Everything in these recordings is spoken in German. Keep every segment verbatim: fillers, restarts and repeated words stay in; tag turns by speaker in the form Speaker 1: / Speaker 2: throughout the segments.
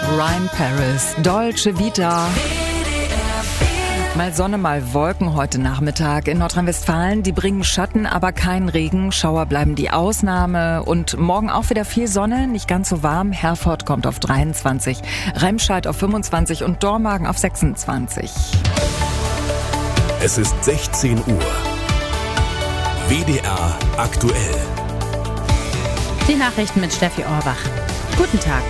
Speaker 1: Ryan Paris, Dolce Vita. Mal Sonne, mal Wolken heute Nachmittag in Nordrhein-Westfalen. Die bringen Schatten, aber keinen Regen. Schauer bleiben die Ausnahme. Und morgen auch wieder viel Sonne, nicht ganz so warm. Herford kommt auf dreiundzwanzig, Remscheid auf fünfundzwanzig und Dormagen auf sechsundzwanzig.
Speaker 2: Es ist sechzehn Uhr. W D R aktuell.
Speaker 3: Die Nachrichten mit Steffi Orbach. Guten Tag.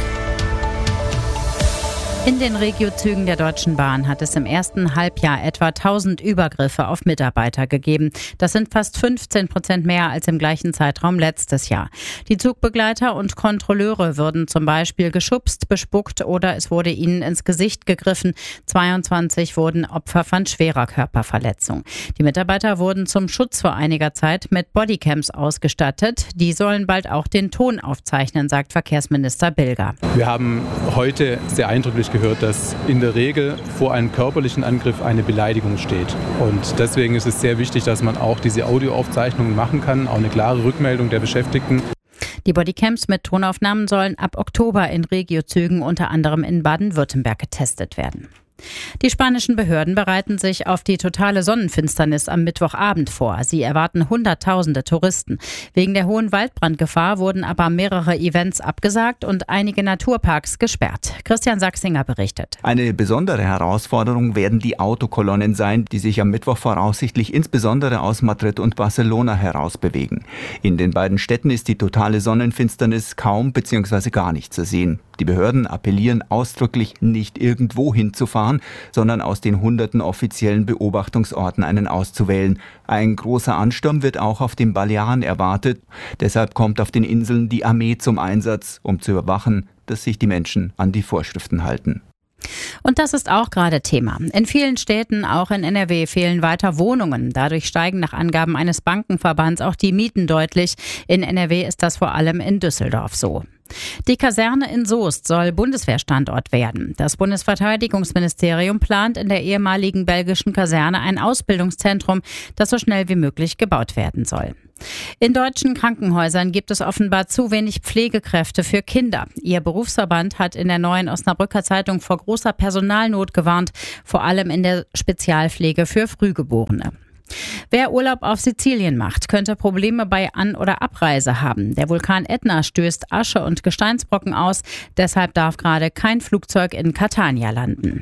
Speaker 3: In den Regiozügen der Deutschen Bahn hat es im ersten Halbjahr etwa tausend Übergriffe auf Mitarbeiter gegeben. Das sind fast fünfzehn Prozent mehr als im gleichen Zeitraum letztes Jahr. Die Zugbegleiter und Kontrolleure wurden zum Beispiel geschubst, bespuckt oder es wurde ihnen ins Gesicht gegriffen. zweiundzwanzig wurden Opfer von schwerer Körperverletzung. Die Mitarbeiter wurden zum Schutz vor einiger Zeit mit Bodycams ausgestattet. Die sollen bald auch den Ton aufzeichnen, sagt Verkehrsminister Bilger.
Speaker 4: Wir haben heute sehr eindrücklich gehört, dass in der Regel vor einem körperlichen Angriff eine Beleidigung steht. Und deswegen ist es sehr wichtig, dass man auch diese Audioaufzeichnungen machen kann, auch eine klare Rückmeldung der Beschäftigten.
Speaker 3: Die Bodycams mit Tonaufnahmen sollen ab Oktober in Regiozügen unter anderem in Baden-Württemberg getestet werden. Die spanischen Behörden bereiten sich auf die totale Sonnenfinsternis am Mittwochabend vor. Sie erwarten Hunderttausende Touristen. Wegen der hohen Waldbrandgefahr wurden aber mehrere Events abgesagt und einige Naturparks gesperrt. Christian Sachsinger berichtet.
Speaker 5: Eine besondere Herausforderung werden die Autokolonnen sein, die sich am Mittwoch voraussichtlich insbesondere aus Madrid und Barcelona herausbewegen. In den beiden Städten ist die totale Sonnenfinsternis kaum bzw. gar nicht zu sehen. Die Behörden appellieren ausdrücklich, nicht irgendwo hinzufahren, sondern aus den hunderten offiziellen Beobachtungsorten einen auszuwählen. Ein großer Ansturm wird auch auf den Balearen erwartet. Deshalb kommt auf den Inseln die Armee zum Einsatz, um zu überwachen, dass sich die Menschen an die Vorschriften halten.
Speaker 3: Und das ist auch gerade Thema. In vielen Städten, auch in N R W, fehlen weiter Wohnungen. Dadurch steigen nach Angaben eines Bankenverbands auch die Mieten deutlich. In N R W ist das vor allem in Düsseldorf so. Die Kaserne in Soest soll Bundeswehrstandort werden. Das Bundesverteidigungsministerium plant in der ehemaligen belgischen Kaserne ein Ausbildungszentrum, das so schnell wie möglich gebaut werden soll. In deutschen Krankenhäusern gibt es offenbar zu wenig Pflegekräfte für Kinder. Ihr Berufsverband hat in der Neuen Osnabrücker Zeitung vor großer Personalnot gewarnt, vor allem in der Spezialpflege für Frühgeborene. Wer Urlaub auf Sizilien macht, könnte Probleme bei An- oder Abreise haben. Der Vulkan Ätna stößt Asche und Gesteinsbrocken aus. Deshalb darf gerade kein Flugzeug in Catania landen.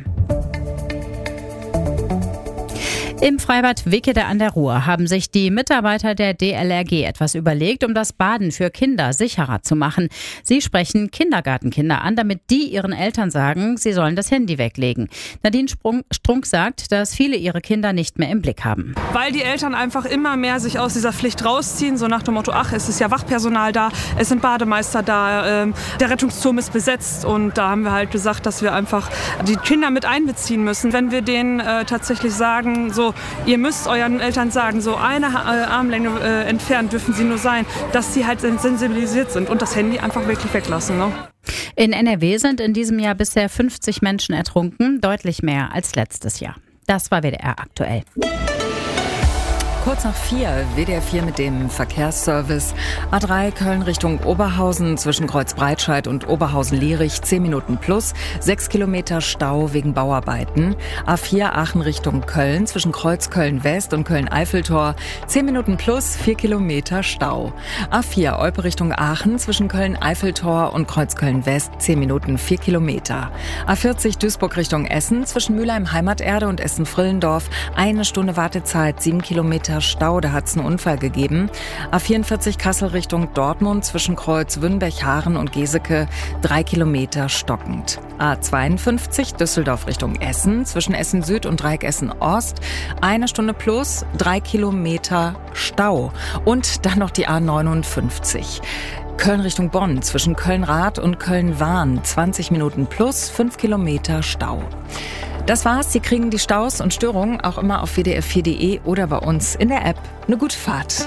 Speaker 3: Im Freibad Wickede an der Ruhr haben sich die Mitarbeiter der D L R G etwas überlegt, um das Baden für Kinder sicherer zu machen. Sie sprechen Kindergartenkinder an, damit die ihren Eltern sagen, sie sollen das Handy weglegen. Nadine Sprung, Strunk sagt, dass viele ihre Kinder nicht mehr im Blick haben.
Speaker 6: Weil die Eltern einfach immer mehr sich aus dieser Pflicht rausziehen, so nach dem Motto, ach, es ist ja Wachpersonal da, es sind Bademeister da, ähm, der Rettungsturm ist besetzt und da haben wir halt gesagt, dass wir einfach die Kinder mit einbeziehen müssen. Wenn wir denen äh, tatsächlich sagen, so, ihr müsst euren Eltern sagen, so eine äh, Armlänge äh, entfernt dürfen sie nur sein, dass sie halt sensibilisiert sind und das Handy einfach wirklich weglassen. Ne?
Speaker 3: In N R W sind in diesem Jahr bisher fünfzig Menschen ertrunken, deutlich mehr als letztes Jahr. Das war W D R aktuell.
Speaker 1: Kurz nach vier, W D R vier mit dem Verkehrsservice. A drei Köln Richtung Oberhausen zwischen Kreuzbreitscheid und Oberhausen-Lierich zehn Minuten plus, sechs Kilometer Stau wegen Bauarbeiten. A vier Aachen Richtung Köln zwischen Kreuz Köln-West und Köln-Eiffeltor zehn Minuten plus, vier Kilometer Stau. A vier Olpe Richtung Aachen zwischen Köln-Eiffeltor und Kreuz Köln-West zehn Minuten, vier Kilometer. A vierzig Duisburg Richtung Essen zwischen Mülheim Heimaterde und Essen-Frillendorf eine Stunde Wartezeit, sieben Kilometer Stau, da hat es einen Unfall gegeben. A vierundvierzig Kassel Richtung Dortmund zwischen Kreuz Wünnberg-Haaren und Geseke drei Kilometer stockend. A zweiundfünfzig Düsseldorf Richtung Essen zwischen Essen Süd und Dreieck Essen Ost eine Stunde plus, drei Kilometer Stau. Und dann noch die A neunundfünfzig. Köln Richtung Bonn zwischen Köln-Rath und Köln-Wahn zwanzig Minuten plus, fünf Kilometer Stau. Das war's. Sie kriegen die Staus und Störungen auch immer auf w d r vier punkt d e oder bei uns in der App. Eine gute Fahrt.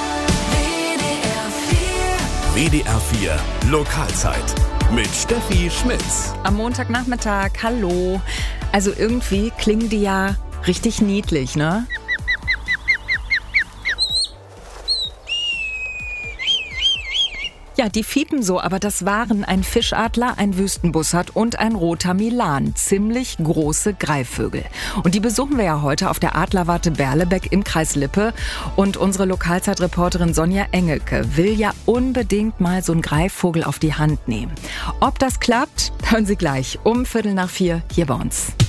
Speaker 2: W D R vier Lokalzeit mit Steffi Schmitz.
Speaker 1: Am Montagnachmittag, hallo. Also irgendwie klingen die ja richtig niedlich, ne? Ja, Ja, die fiepen so, aber das waren ein Fischadler, ein Wüstenbussard und ein roter Milan. Ziemlich große Greifvögel. Und die besuchen wir ja heute auf der Adlerwarte Berlebeck im Kreis Lippe. Und unsere Lokalzeitreporterin Sonja Engelke will ja unbedingt mal so einen Greifvogel auf die Hand nehmen. Ob das klappt, hören Sie gleich um Viertel nach vier hier bei uns.